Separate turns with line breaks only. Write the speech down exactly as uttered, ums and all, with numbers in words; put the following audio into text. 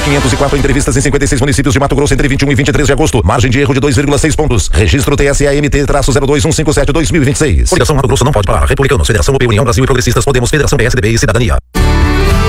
quinhentos e quatro entrevistas em cinquenta e seis municípios de Mato Grosso entre vinte e um e vinte e três de agosto. Margem de erro de dois vírgula seis pontos. Registro T S A M T zero dois um cinco sete dois mil e vinte e seis. Coligação Mato Grosso não pode parar. Republicanos, Federação U P, União Brasil e Progressistas, Podemos, Federação P S D B e Cidadania.